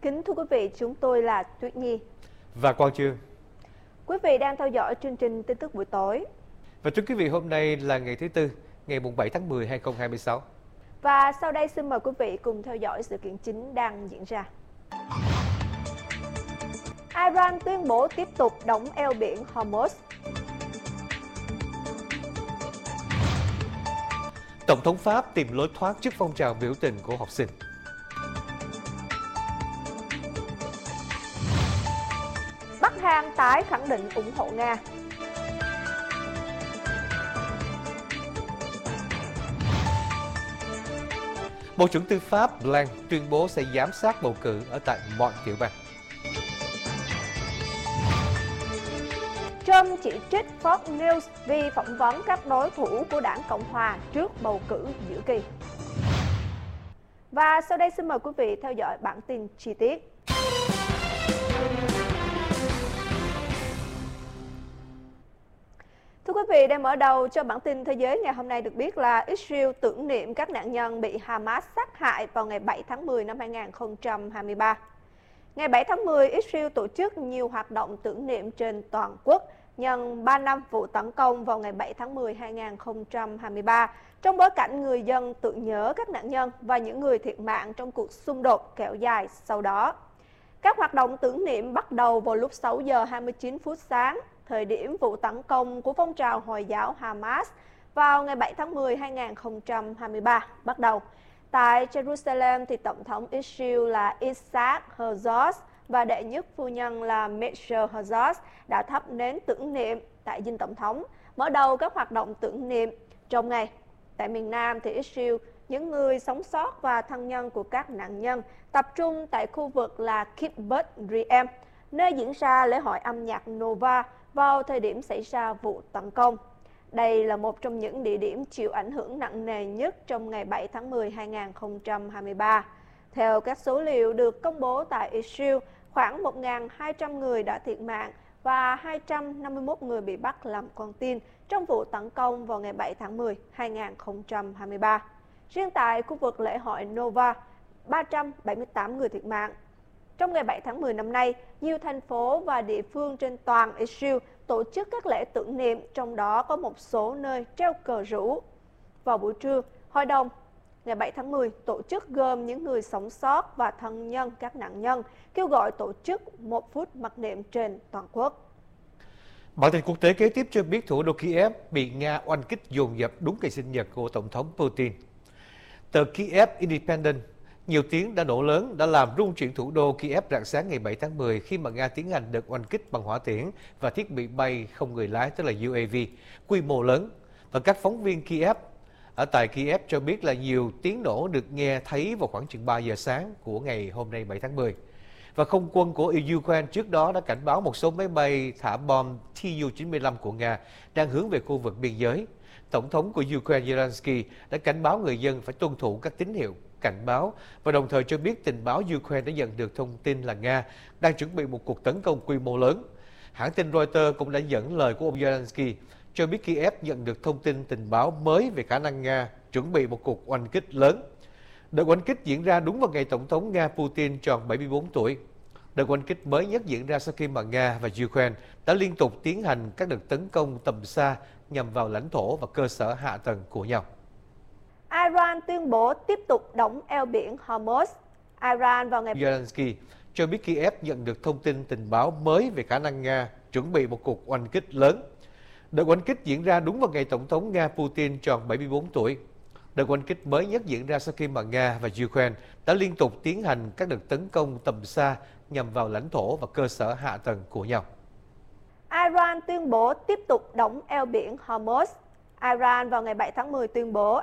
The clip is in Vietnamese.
Kính thưa quý vị, chúng tôi là Tuyết Nhi và Quang Chương. Quý vị đang theo dõi chương trình tin tức buổi tối. Và thưa quý vị, hôm nay là ngày thứ Tư, ngày 7 tháng 10, 2026. Và sau đây xin mời quý vị cùng theo dõi sự kiện chính đang diễn ra. Iran tuyên bố tiếp tục đóng eo biển Hormuz. Tổng thống Pháp tìm lối thoát trước phong trào biểu tình của học sinh. Bắc Hàn tái khẳng định ủng hộ Nga. Bộ trưởng Tư pháp Blanc tuyên bố sẽ giám sát bầu cử ở tại mọi tiểu bang. Trump chỉ trích Fox News vì phỏng vấn các đối thủ của đảng Cộng hòa trước bầu cử giữa kỳ. Và sau đây xin mời quý vị theo dõi bản tin chi tiết. Thưa quý vị, để mở đầu cho bản tin thế giới ngày hôm nay được biết là Israel tưởng niệm các nạn nhân bị Hamas sát hại vào ngày 7 tháng 10 năm 2023. Ngày 7 tháng 10, Israel tổ chức nhiều hoạt động tưởng niệm trên toàn quốc nhân 3 năm vụ tấn công vào ngày 7 tháng 10 2023, trong bối cảnh người dân tưởng nhớ các nạn nhân và những người thiệt mạng trong cuộc xung đột kéo dài sau đó. Các hoạt động tưởng niệm bắt đầu vào lúc 6 giờ 29 phút sáng, thời điểm vụ tấn công của phong trào Hồi giáo Hamas vào ngày 7 tháng 10 2023 bắt đầu. Tại Jerusalem, thì Tổng thống Israel là Isaac Herzog và đệ nhất phu nhân là Michelle Herzog đã thắp nến tưởng niệm tại dinh Tổng thống, mở đầu các hoạt động tưởng niệm trong ngày. Tại miền Nam, thì Israel, những người sống sót và thân nhân của các nạn nhân tập trung tại khu vực là Kibbutz Re'em, nơi diễn ra lễ hội âm nhạc Nova vào thời điểm xảy ra vụ tấn công. Đây là một trong những địa điểm chịu ảnh hưởng nặng nề nhất trong ngày 7 tháng 10 2023. Theo các số liệu được công bố tại Israel, khoảng 1.200 người đã thiệt mạng và 251 người bị bắt làm con tin trong vụ tấn công vào ngày 7 tháng 10 2023. Riêng tại khu vực lễ hội Nova, 378 người thiệt mạng. Trong ngày 7 tháng 10 năm nay, nhiều thành phố và địa phương trên toàn Israel tổ chức các lễ tưởng niệm, trong đó có một số nơi treo cờ rủ. Vào buổi trưa, Hội đồng ngày 7 tháng 10 tổ chức gồm những người sống sót và thân nhân các nạn nhân, kêu gọi tổ chức 1 phút mặc niệm trên toàn quốc. Bản tin quốc tế kế tiếp cho biết thủ đô Kiev bị Nga oanh kích dồn dập đúng ngày sinh nhật của Tổng thống Putin. Tờ Kiev Independent nhiều tiếng đã nổ lớn đã làm rung chuyển thủ đô Kiev rạng sáng ngày 7 tháng 10 khi mà Nga tiến hành đợt oanh kích bằng hỏa tiễn và thiết bị bay không người lái, tức là UAV, quy mô lớn. Và các phóng viên Kiev ở tại Kiev cho biết là nhiều tiếng nổ được nghe thấy vào khoảng chừng 3 giờ sáng của ngày hôm nay 7 tháng 10. Và không quân của Ukraine trước đó đã cảnh báo một số máy bay thả bom Tu-95 của Nga đang hướng về khu vực biên giới. Tổng thống của Ukraine Zelensky đã cảnh báo người dân phải tuân thủ các tín hiệu cảnh báo và đồng thời cho biết tình báo Ukraine đã nhận được thông tin là Nga đang chuẩn bị một cuộc tấn công quy mô lớn. Hãng tin Reuters cũng đã dẫn lời của ông Zelensky cho biết Kiev nhận được thông tin tình báo mới về khả năng Nga chuẩn bị một cuộc oanh kích lớn. Đợt oanh kích diễn ra đúng vào ngày Tổng thống Nga Putin tròn 74 tuổi. Đợt oanh kích mới nhất diễn ra sau khi mà Nga và Ukraine đã liên tục tiến hành các đợt tấn công tầm xa nhằm vào lãnh thổ và cơ sở hạ tầng của nhau. Iran tuyên bố tiếp tục đóng eo biển Hormuz. Iran vào ngày Zelensky cho biết Kiev nhận được thông tin tình báo mới về khả năng Nga chuẩn bị một cuộc oanh kích lớn. Đợt oanh kích diễn ra đúng vào ngày Tổng thống Nga Putin tròn 74 tuổi. Đợt oanh kích mới nhất diễn ra sau khi mà Nga và Ukraine đã liên tục tiến hành các đợt tấn công tầm xa nhằm vào lãnh thổ và cơ sở hạ tầng của nhau. Iran tuyên bố tiếp tục đóng eo biển Hormuz. Iran vào ngày 7 tháng 10 tuyên bố